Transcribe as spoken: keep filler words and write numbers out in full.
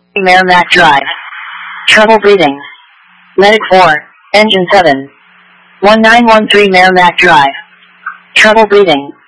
Merrimack Drive. Trouble breathing. Medic four, Engine seven. one nine one three Merrimack Drive. Trouble breathing.